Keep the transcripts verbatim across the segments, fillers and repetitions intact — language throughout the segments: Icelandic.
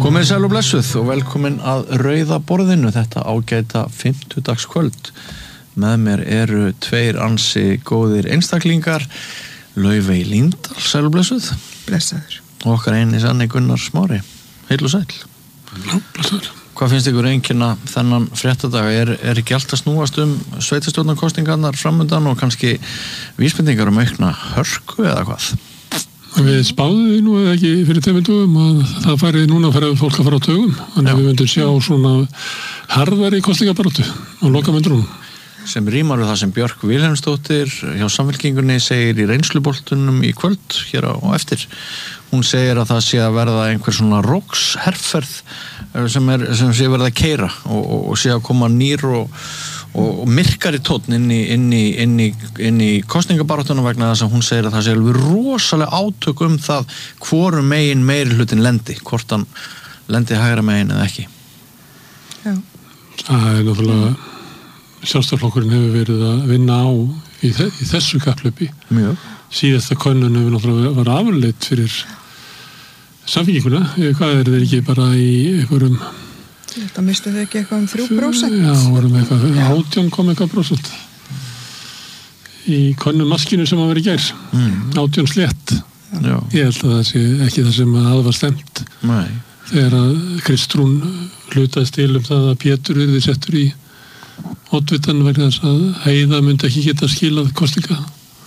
Komið sæl og blessuð og velkomin að Rauða borðinu þetta ágæta fimmtudagskvöld. Með mér eru tveir ansi góðir einstaklingar, Laufey Líndal, sæl og blessuð. Blessaður. Og okkar eini sanni Gunnar Smári. Heil og sæl. Já, blessaður. Hvað finnst ykkur einkenna þennan fréttadag? Er, er ekki allt að snúast um sveitarstjórnarkosningarnar framundan og kannski vísbendingar um aukna hörku eða hvað? Við spáðum því nú eða ekki fyrir tveimur dögum að það færi núna að fara fólk að fara á taugum. Þannig að við myndum sjá svona harðari kosningabaráttu á lokamyndrunum. Sem rímar við það sem Björk Vilhelmsdóttir hjá Samfylkingunni segir í reynsluboltunum í kvöld hér á eftir. Hún segir að það sé að verða einhver svona róksherferð sem, er, sem sé verða að keyra og, og, og sé að koma nýr og, og, og myrkari tónn inn í, inn í, inn í, inn í kosningabaráttunum vegna þess að hún segir að það sé alveg rosalega átök um það hvoru megin meiri hlutin lendi, hvort hann lendi hægra megin eða ekki. Já. Það er náttúrulega Sjálfstæðisflokkurinn hefur verið að vinna á í, þe í þessu kapplaupi. Mjög. Síðasta könnun hefur náttúrulega var afleitt fyrir Samfylkinguna. Hvað er þeir ekki bara í einhverjum... Þetta mistu þau ekki eitthvað um þrjú prósent? Já, vorum eitthvað átján kom eitthvað prósent. Í könnun maskinu sem að vera í gær. Mm. átján slétt. Já. Ég held að það sé ekki það sem að það var stemt. Nei. Þegar að Kristrún hlutaðist til um það að Pétur yrði settur í oddvitan vegna þess að Heiða myndi ekki geta skilað kosninga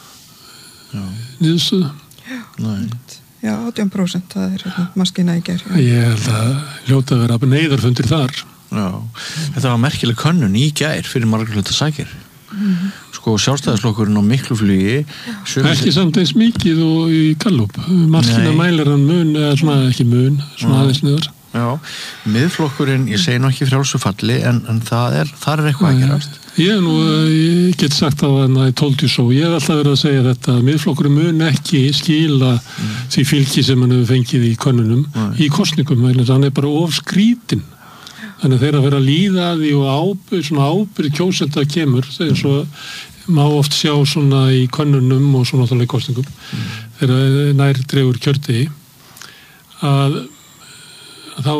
niðurstöðu. Nei. Já, átján prósent, það er hérna, maskina í gær. Ég held að hljóta að vera neyðarfundir þar. Já, þetta var merkileg könnun í gær fyrir margar hluta sækir. Mm-hmm. Sko Sjálfstæðisflokkurinn á miklu flugi. Ekki samt eins mikið og í Gallup. Maskina mælir hann mun, eða svona ekki mun, svona aðeins niður. Já, miðflokkurinn, ég segi nú ekki frjálsufalli en, en það er, það er eitthvað að gerast. Ég, nú, ég get sagt á þannig að ég tóldi svo, ég hef alltaf verið að segja þetta að miðflokkurinn mun ekki skila mm. því fylgi sem hann hefur fengið í könnunum mm. í kosningum, þannig að hann er bara of skrítinn. Þannig að þeir að vera að líða að því og ábyrð, svona ábyrð kjósenda kemur, þegar svo má oft sjá svona í könnunum og svona náttúrulega í kosningum, mm. þegar nær dregur kjördegi að þá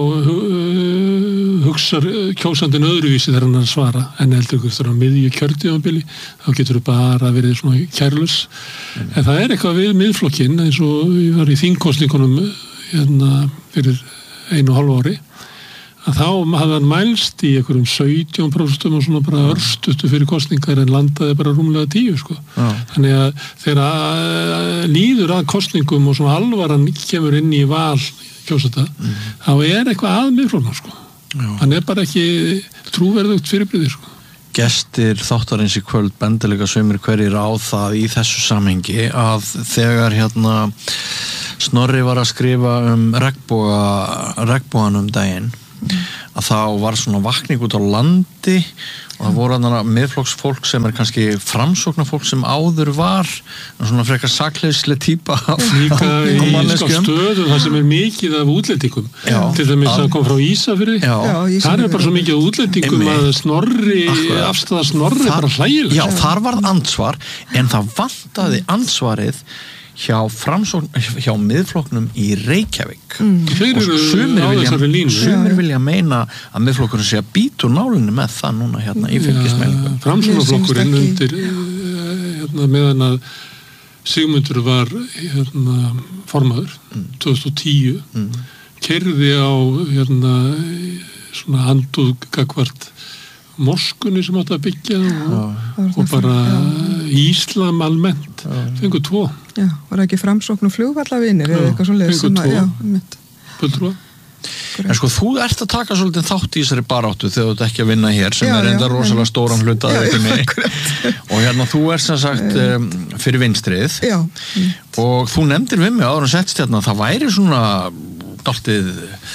hugsar kjósandinn öðruvísi þegar hann er að svara en heldur ykkur þegar hann miðju kjörtíðanbili þá getur þú bara verið svona kærlus mm. en það er eitthvað við miðflokkinn eins og ég var í þingkosningunum hérna fyrir einu og hálfu ári að þá hafði hann mælst í einhverjum sautján prósent og svona bara örstutu fyrir kosningar en landaði bara rúmlega tíu sko. Já. Þannig að þegar líður að kosningum og svona alvaran kemur inn í val kjósata, mm. þá er eitthvað að miðfloknum sko. Hann er bara ekki trúverðugt fyrirbrigði sko. Gestir þáttarins í kvöld bendilega sumir hverjir á það í þessu samhengi að þegar hérna Snorri var að skrifa um regnboga, regnbogan um daginn mm. að þá var svona vakning út á landi og það voru þarna miðflokksfólk sem er kannski framsóknarfólk sem áður var svona frekar sakleysleg típa af líka í stöðu það sem er mikið af útlendingum já, til dæmis að kom frá Ísafirði það er bara svo mikið af útlendingum að Snorri, afstæða Snorri þar, bara hlægileg. Já, þar varð ansvar en það vantaði ansvarið hjá framsókn, hjá miðflokknum í Reykjavík mm. og sumir vilja, sumir vilja meina að miðflokkurinn sé að býta úr nálinni með það núna hérna í fylgismælingum. Ja, framsóknarflokkurinn undir hérna, meðan að Sigmundur var hérna, formaður mm. tvö þúsund og tíu mm. keyrði á hérna, svona handúð gagvart moskunni sem átti að byggja og, og bara Íslam almennt fengur tvo. Já, var ekki framsókn og flugvallavinir eða eitthvað svona leið sem að, já, mitt. Fulltrúa. En sko, þú ert að taka svolítið þátt í þessari baráttu þegar þú ert ekki að vinna hér sem já, er enda rosalega en... stóran hluta að og hérna þú ert sem sagt um, fyrir vinstrið já. og þú nefndir við mig áður en settst hérna það væri svona dálítið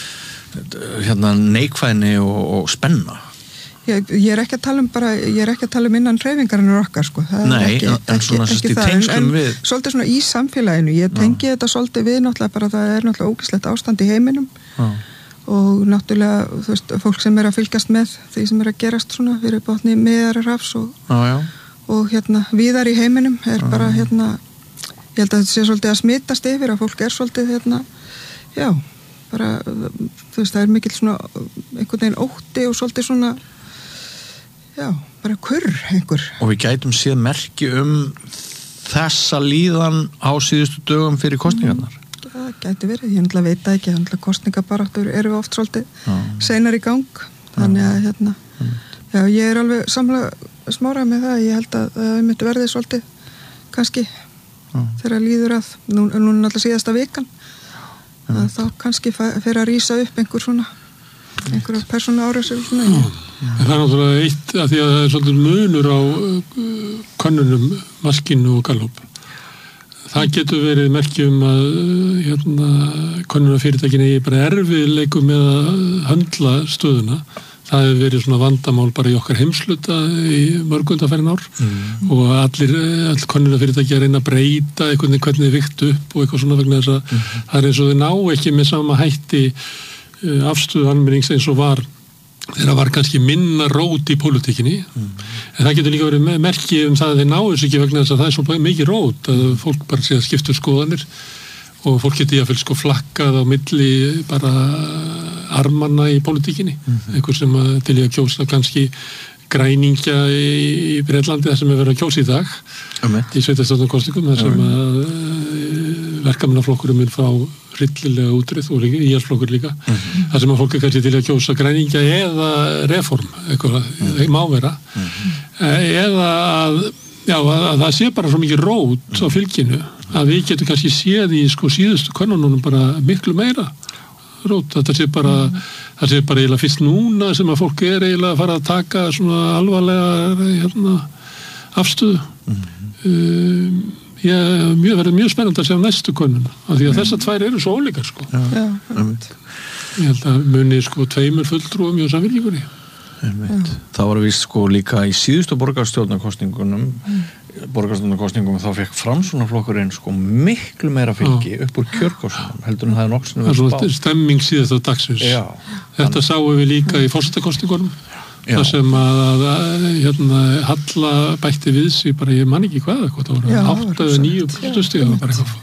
hérna neikvæðni og, og spenna. Ég, ég er ekki að tala um bara, ég er ekki að tala um innan hreyfingarinnar okkar sko. Það Nei, ekki, en svona ekki, ekki tengslum en, við. En svolítið svona í samfélaginu, ég tengi Já. Þetta svolítið við náttúrulega bara það er náttúrulega ógeðslegt ástand í heiminum Já. Og náttúrulega, þú veist, fólk sem er að fylgjast með því sem er að gerast svona fyrir botni Miðjarðarhafs og, Já, og hérna víðar í heiminum er Já. Bara hérna, ég held að þetta sé svolítið að smitast yfir að fólk er svolítið hérna, já, bara, þú veist, það er mikill svona einhvern veginn ótti og svolítið svona já, bara kurr einhver. Og við gætum séð merki um þessa líðan á síðustu dögum fyrir kosningarnar. Mm, það gæti verið, ég náttúrulega veit það ekki, náttúrulega kosningabaráttur eru oft svolítið já. Seinar í gang, þannig að hérna, mm. já, ég er alveg samlega smárað með það, ég held að það myndi verði svolítið kannski já. Þegar líður að, nú, nú er náttúrulega síðasta vikan, að þá kannski fer að rísa upp einhver svona einhverja persónu árásir svona já. En það er náttúrulega eitt að því að það er svolítið munur á könnunum Maskínu og Gallup. Það getur verið merkjum að hérna, könnunarfyrirtækin eigi bara erfiðleikum með að höndla stöðuna. Það hefur verið svona vandamál bara í okkar heimsluta í mörgundafærin ár mm. og allir, all könnunarfyrirtæki að reyna að breyta einhvern veginn hvernig þið vikt upp og eitthvað svona vegna þess að mm. það er eins og þau ná ekki með sama hætti uh, afstöðu almennings eins og var þegar var kannski minna rót í pólitíkinni mm. en það getur líka verið merki um það að þeir ná þessu ekki vegna þess að það er svo mikið rót að fólk bara sé að skipta skoðanir og fólk getur í að fylg sko flakkað á milli bara armanna í pólitíkinni mm-hmm. einhver sem að til í að kjósa kannski græningja í, í Breitlandi þar sem er verið að kjósa í dag um. í sveitarstjórnarkosningum þar sem að verkamannaflokkurum mun fá hryllilega útrið og íhaldsflokkur líka mm-hmm. þar sem að fólk er kannski til að kjósa græningja eða reform eitthvað mm-hmm. má vera mm-hmm. eða að, já, að, að það sé bara svo mikið rót mm-hmm. á fylginu að við getum kannski séð í sko síðustu könnunum bara miklu meira rót, þetta sé bara mm. það sé bara eiginlega fyrst núna sem að fólk er eiginlega að fara að taka svona alvarlega hérna, afstöðu mm. um, ég mjög, verður mjög spennandi að segja næstu könnun af því að mm. þessar tvær eru svo ólíkar sko. Já, já, ég held að muni sko tveimur fulltrúum í Samfylkingunni. Það var víst sko líka í síðustu borgarstjórnarkosningunum mm. borgarstjórnarkosningum þá fekk Framsóknarflokkurinn sko miklu meira fylgi upp úr kjörkosningum heldur en það er nokksinni verið spáð. Það er stemming síðast á dagsins. Já, þetta þann... sáum við líka í forsetakosningunum það sem að, að, að hérna, Halla bætti við sig bara ég man ekki hvað, hvað það voru átta eða níu prósentustig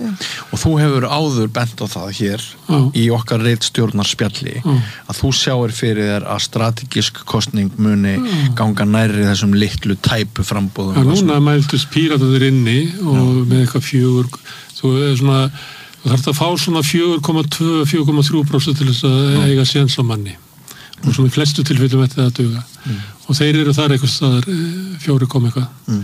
og þú hefur áður bent á það hér já. Í okkar ritstjórnarspjalli já. Að þú sjáir fyrir þér að strategísk kosning muni já. Ganga nærri þessum litlu tæpu frambúðum. Já, núna mæltust Píratarnir inni og já. Með eitthvað fjögur þú er svona þú þarft að fá svona fjögur komma tvö til fjögur komma þrjú prósent til þess að eiga séns á manni og sem í flestu tilfellum eftir það duga mm. og þeir eru þar eitthvað staðar fjóri kom eitthvað mm.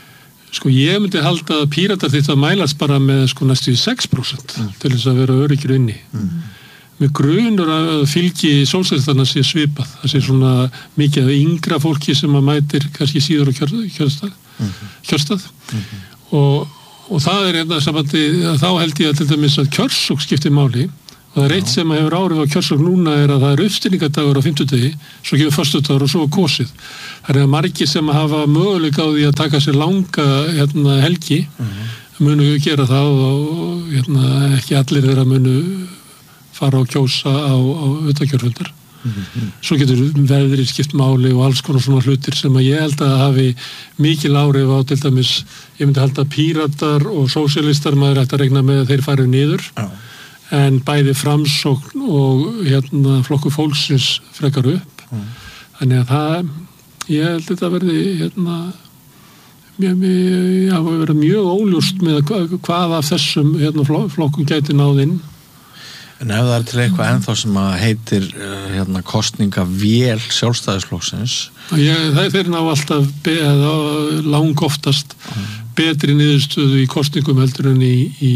sko ég myndi halda að Píratar þitt að mælast bara með sko næstu sex prósent mm. til þess að vera öryggir inni mm. með grunur að fylgi sósíalistarna sé svipað það sé svona mikið yngra fólki sem að mætir kannski síður á kjör, kjörstað, mm. kjörstað. Mm. Og, og það er einnig samandi að þá held ég að til dæmis að kjörsók skiptir máli og það er eitt sem hefur áhrif á kjörsókn núna er að það er uppstillingardagur á fimmtudegi svo gefur föstudagur og svo kosið það er margir sem hafa möguleika á því að taka sér langa hérna, helgi uh-huh. munu gera það og hérna, ekki allir þeirra munu fara og kjósa á, á utakjörfundar uh-huh. svo getur veðrið skipt máli og alls konar svona hlutir sem að ég held að hafi mikil áhrif á til dæmis ég myndi halda að Píratar og sósíalistar maður ætti að regna með að þeir farið niður uh-huh. en bæði Framsókn og hérna flokkur fólksins frekar upp mm. þannig að það ég held að þetta verði hérna mjög, mjög, já, verði mjög óljóst með hvað, hvað af þessum hérna, flokkum gæti náð inn. En ef það er til eitthvað ennþá sem að heitir hérna, kostningavél sjálfstæðisflokksins ég, það er þeir ná alltaf be, lang oftast mm. betri niðurstöðu í kosningum heldur en í, í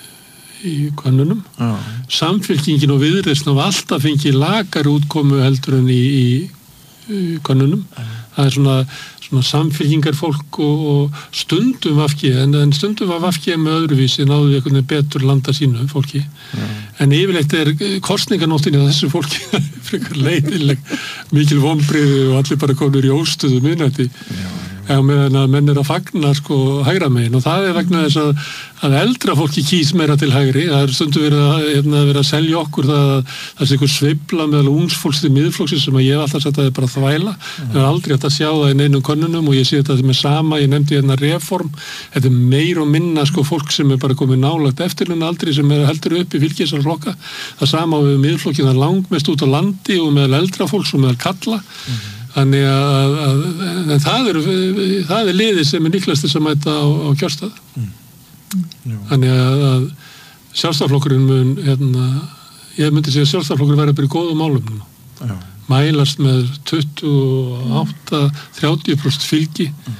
í könnunum. Ah. Samfylkingin og Viðreisn hafa alltaf fengið lakar útkomu heldur en í, í, í könnunum. Ah. Það er svona, svona samfylkingar fólk og, og stundum vafki, en, en stundum var vafki með öðruvísi, náðu einhvern veginn betur landa sínu fólki. Ah. En yfirleitt er kosninganóttin í þessu fólki frekar leiðileg, mikil vonbrigði og allir bara konur í óstuðu minnætti. eða meðan að menn er að fagna sko hægra megin og það er vegna þess að, að eldra fólki kýs meira til hægri. Það er stundu verið að, hérna, verið að selja okkur það að það sé einhver sveifla meðal ungsfólks til miðflokksins sem að ég hef alltaf sagt að það er bara þvæla. Það er aldrei hægt að sjá það í neinum könnunum og ég sé þetta með sama, ég nefndi hérna reform, þetta er meir og minna sko fólk sem er bara komið nálægt eftirlunna aldrei sem er heldur upp í fylgisarflokka. Það sama við miðflokkina langmest út á landi og meðal eldra fólks og meðal kalla. Mm-hmm. Þannig að, að, að það, er, það er liðið sem er líklegast þess að mæta á, á kjörstað. Mm. Þannig að, að sjálfstæðarflokkurinn mun, hérna, ég myndi segja að sjálfstæðarflokkurinn væri bara í góðum málum núna. Já. Mælast með tuttugu og átta til þrjátíu prósent fylgi. Mm.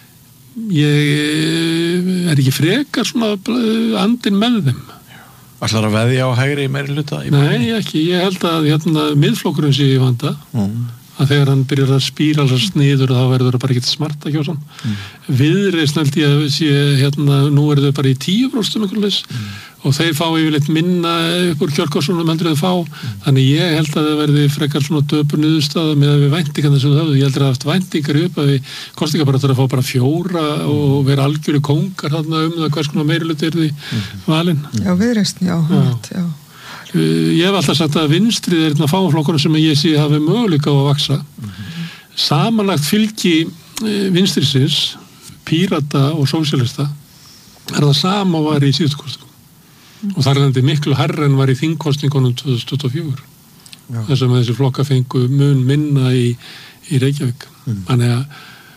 Ég er ekki frekar svona andinn með þeim. Ætlar að veðja á hægri meiri hluta? Nei, ekki. Ég held að hérna, miðflokkurinn sé í vanda. Mm. Að þegar hann byrjar að spíralast niður þá verður það bara ekkert smart að kjósa hann. Mm. Viðreisn held ég að sé hérna, nú er þau bara í tíu prósent einhverleis mm. og þeir fá yfirleitt minna upp úr kjörkossunum heldur þau fá. Mm. Þannig ég held að það verði frekar svona döpur niðurstaða með að við væntingarna sem þau höfðu. Ég heldur að haft væntingar upp að við kosningabarátur að fá bara fjóra mm. og vera algjöru kóngar þarna um það hvers konar meiriluti er því mm. valinn. Já, viðreisn, já, já. já. Ég hef alltaf sagt að vinstrið er einn af fáflokkurinn sem ég sé hafi möguleika á að vaksa. Mm-hmm. Samanlagt fylgi vinstrisins, Pírata og sósíalista er það sama var í síðustu kosningum. Mm. Og þar er þetta miklu hærra en var í þingkosningunum tvö þúsund tuttugu og fjögur. Þess að þessi flokka fengu mun minna í, í Reykjavík. Mm. Þannig að,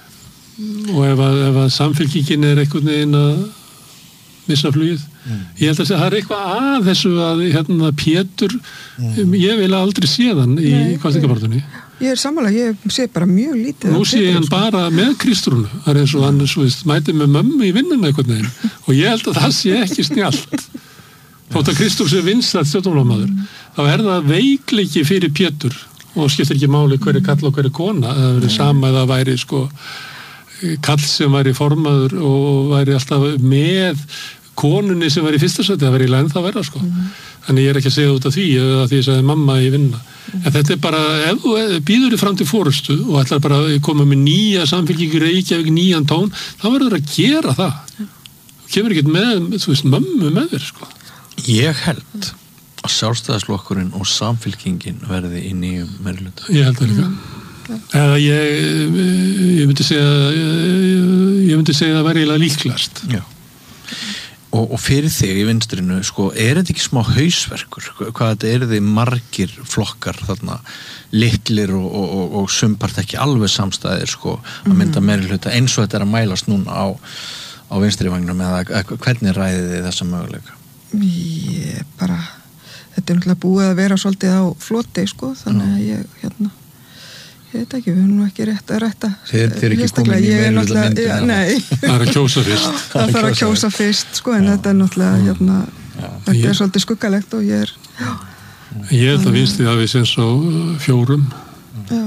og ef að, ef að samfylkingin er einhvern veginn að missa flugið. Mm. Ég held að segja, það er eitthvað að þessu að hérna, Pétur, mm. ég vil aldrei sé þann í kosningabartunni. Ég er sammála, ég sé bara mjög lítið. Nú sé ég hann bara með Kristrúnu. Það er eins og hann svo, veist, mæti með mömmu í vinnuna einhvern veginn. Og ég held að það sé ekki snjallt. Þótt að Kristrúnu sé vinstrætt stjórnmálamaður. Mm. Þá er það veikleiki fyrir Pétur og skiptir ekki máli hver er kall og hver er kona. Það verður sama eða væri sko kall sem væri formaður og væri alltaf með konunni sem var í fyrsta sæti, það var í ennþá verða sko. Mm. Þannig ég er ekki að segja út af því eða því að ég sagði mamma í vinna. Mm. En þetta er bara, ef þú býður þig fram til forystu og ætlar bara að koma með nýja samfylkingu Reykjavík, nýjan tón, þá verður að gera það. Mm. Þú kemur ekkert með, þú veist, mömmu með þér sko. Ég held að sjálfstæðisflokkurinn og samfylkingin verði í nýjum meirihluta. Ég held það líka. Mm. Eða ég, ég myndi segja, ég myndi segja að það væri eiginlega líklast. Já. Og, og fyrir þig í vinstrinu, sko, er þetta ekki smá hausverkur? Hvað þetta er þið margir flokkar þarna, litlir og, og, og, og sumpart ekki alveg samstæðir, sko, að mynda meirihluta eins og þetta er að mælast núna á, á vinstrivagnum eða hvernig ræðið þið þessa möguleika? Ég bara, þetta er náttúrulega búið að vera svolítið á floti, sko, þannig að ég, hérna, ég veit ekki, við erum nú ekki rétt að rætta. Þið er ekki komin í meirihluta myndina. Nei. Það er að kjósa fyrst. Það þarf að kjósa fyrst, sko, en já. Þetta er náttúrulega, hérna, já. Þetta ég, er svolítið skuggalegt og ég er, já. Ég held að víst því að við séum svo fjórum. Já.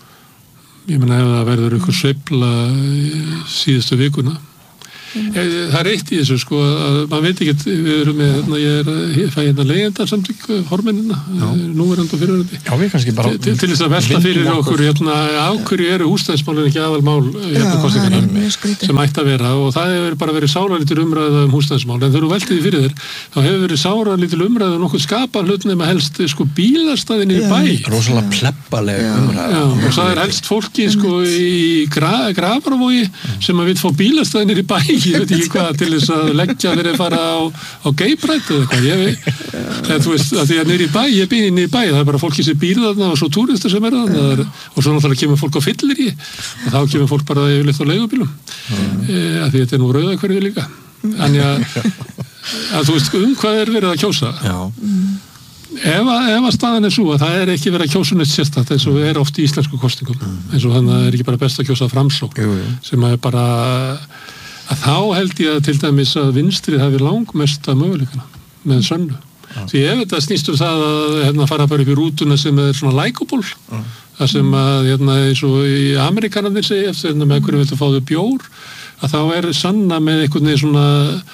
Ég meina ef það verður ykkur sveifla síðustu vikuna. Mm. Það er eitt í þessu sko að maður veit ekki, við erum með hérna, ég er ég fæ hérna leiðendar samtök hormennina, núverandi og fyrirverandi. Já, við kannski bara til, til þess að velta fyrir okkur hérna, á hverju eru húsnæðismálin ekki aðalmál hérna kosningarnar sem ætti að vera og það hefur bara verið sáralítil umræða um húsnæðismál, en þegar þú veltið því fyrir þér þá hefur verið sáralítil umræða um nokkuð skapað hlut nema helst sko bílastæðin í bæ. Rosalega plebbaleg umræða. Já, og það er helst fólki sko í gra, Grafarvogi sem að vill fá bílastæðin í bæ. Ég veit ekki hvað til þess að leggja þeir að fara á, á geibrætt eða eitthvað, ég veit, eða þú veist, að því að niður í bæ, ég býð niður í bæ, það er bara fólki sem býr þarna og svo túristar sem er þarna, er, og svo náttúrulega kemur fólk á fyllir í, og þá kemur fólk bara yfirleitt á leigubílum, mm. e, að því þetta er nú rauðakverfi líka, þannig að, að þú veist, um hvað er verið að kjósa? Já. Ef að, ef að staðan er svo að það er ekki verið að kjósa neitt sérstakt eins og er oft í íslensku kosningum, eins og þannig að það er ekki bara best að kjósa Framsókn, sem er bara að þá held ég að til dæmis að vinstrið hafi langmesta möguleikana með sönnu. Ja. Því ef þetta snýst um það að hérna, fara bara upp í rútuna sem er svona likeable, ja. Það sem að hérna, eins og í Amerikanarnir segja eftir hérna, með hverju viltu fá þau bjór, að þá er sanna með einhvern veginn svona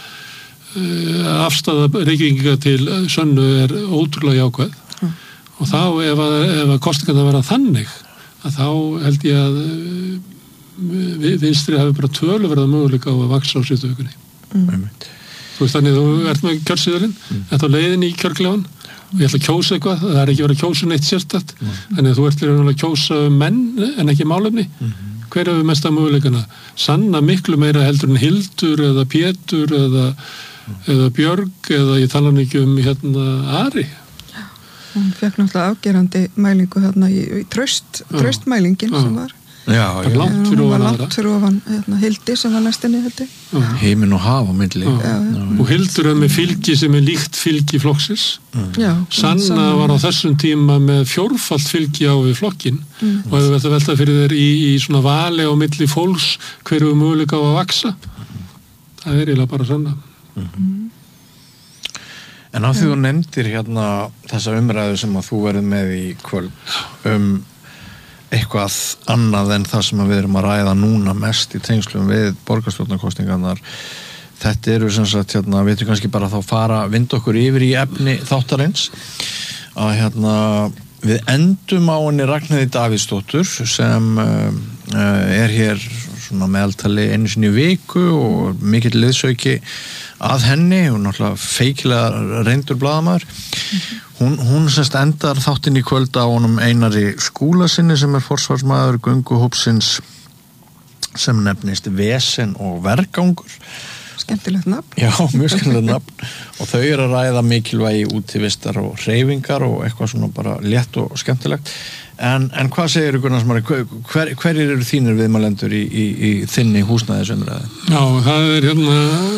uh, afstæða Reykvíkinga til sönnu er ótrúlega jákvæð. Ja. Og þá ef að, ef að kostingarna verða þannig, að þá held ég að uh, vinstri hafi bara töluverða möguleika á að vaksa á síðustu vikunni. Mm. Þú veist þannig, þú ert með kjörsiðurinn, mm. þetta á leiðin í kjörklefan og ég ætla að kjósa eitthvað, það er ekki verið að kjósa neitt sérstætt, mm. þannig að þú ert að kjósa menn en ekki málefni. Mm. Hver hefur mesta möguleikana? Sanna miklu meira heldur en Hildur eða Pétur eða, mm. eða Björg eða ég tala ekki um hérna Ari. Hún fekk náttúrulega afgerandi mælingu þarna í, í tröst, tröstmælingin sem var. Já, já. Langt fyrir hún var ofan langt fyrir ofan hérna, Hildi sem var næstinni Hildi. Heimin og haf á milli. Já, já. Já. Og Hildur er með fylgi sem er líkt fylgi flokksins. Mm. Já, Sanna, Sanna var á þessum tíma með fjórfalt fylgi á við flokkin mm. og hefur þetta veltað fyrir þér í, í svona vali á milli fólks hverju möguleika á að vaksa. Það er eiginlega bara Sanna. Mm. En á því þú nefndir hérna þessa umræðu sem að þú verður með í kvöld um eitthvað annað en það sem við erum að ræða núna mest í tengslum við borgarstjórnarkosningarnar. Þetta eru sem sagt, hérna, við veitum kannski bara þá fara vind okkur yfir í efni þáttarins að hérna við endum á henni Ragnheiði Davíðsdóttur sem uh, er hér svona meðaltali einu sinni í viku og mikill liðsauki að henni og náttúrulega feikilega reyndur blaðamaður. Mm-hmm. Hún, hún semst endar þáttinn í kvöld á honum Einari Skúlasyni sem er forsvarsmaður gönguhópsins sem nefnist Vesen og Vergangur. Skemmtilegt nafn. Já, mjög skemmtilegt nafn og þau eru að ræða mikilvægi útivistar og hreyfingar og eitthvað svona bara létt og skemmtilegt. En, en hvað segir ykkur Gunnar, hver, hverjir eru þínir viðmælendur í, í, í þinni húsnæðisumræðu? Já, það er hérna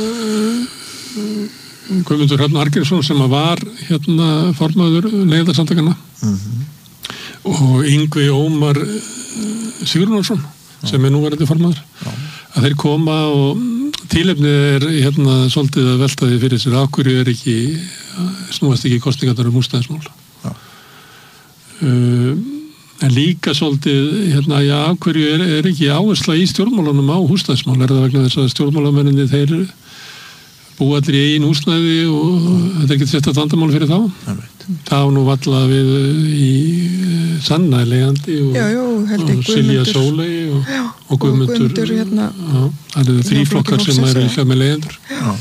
Guðmundur Hrafn Argeirsson sem var hérna formaður Leigjendasamtakanna mm-hmm. og Yngvi Ómar Sigurjónsson sem er núverandi formaður. Já. Að þeir koma og tilefnið er hérna svolítið að velta því fyrir sér af hverju er ekki snúast ekki kosningarnar um húsnæðismál. Já. Uh, en líka svolítið hérna, já, af hverju er, er ekki áhersla í stjórnmálunum á húsnæðismál? Er það vegna þess að stjórnmálamenninni þeir búa allir í einu húsnæði og þetta er ekki sett að vandamál fyrir þá. Það á nú valla við í Sanna leiðandi og, og Silja Sóley og, já, og Guðmundur. Og Guðmundur hérna. Já, það eru þrí flokkar sem eru líka með leiðendur. Já,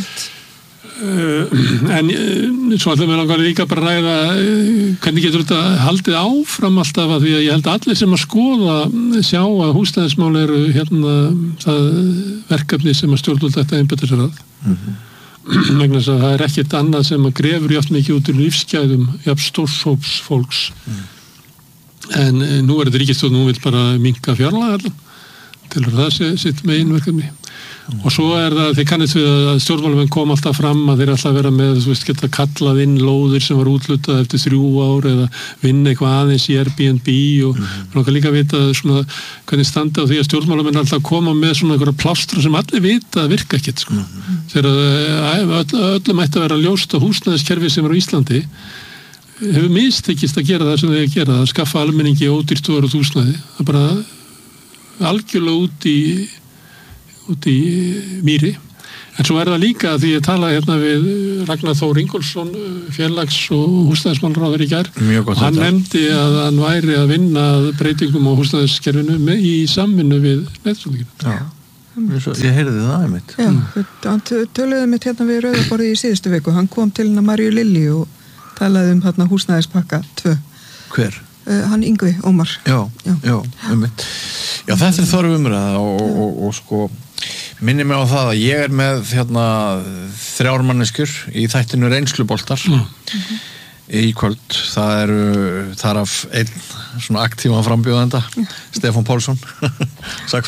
uh, en uh, svo ætlum við langar líka bara ræða uh, hvernig getur þetta haldið áfram alltaf að því að ég held að allir sem að skoða sjá að húsnæðismál eru hérna það verkefni sem að stjórnvöld þetta einbeita sér að. Mm-hmm. Vegna þess að það er ekkert annað sem að grefur jafn mikið út í lífsgæðum jafn stórshóps fólks mm. en nú er þetta ríkisstjórn nú vil bara minnka fjárlaga til að það sé sitt megin verkefni mm. og svo er það, þeir kannast við að stjórnmálamenn kom alltaf fram að þeir alltaf vera með, þú veist, geta kallað inn lóðir sem var útlutað eftir þrjú ár eða vinna eitthvað aðeins í Airbnb og mm. langar líka að vita svona hvernig standa á því að stjórnmálamenn alltaf koma með svona einhverja plástra sem allir vita að virka ekkert sko. Mm. Þegar öll, öllum ætti að vera ljóst á húsnæðiskerfi sem er á Íslandi hefur mistekist að gera það sem þeir gera, að skaffa almenningi ódýrt og örugt húsnæði, það er bara algjörlega út í út í mýri. En svo er það líka að því ég tala hérna við Ragnar Þór Ingólfsson, félags- og húsnæðismálráður í gær. Og hann nefndi að hann væri að vinna breytingum á húsnæðiskerfinu með, í samvinnu við Neytendasamtökin. Já, ég heyrði það einmitt. Já, hann töluði mitt hérna við Rauðaborðið í síðustu viku. Hann kom til hérna Maríu Lilli og talaði um hérna húsnæðispakka tvö. Hver? Uh, hann Yngvi Ómar. Já, já, já einmitt. Já, þetta er þörf umræða og, og, og, og sko minni mig á það að ég er með hérna þrjár manneskjur í þættinu Reynsluboltar mm. í kvöld. Það eru þar af einn svona aktívan frambjóðenda, Stefán Pálsson.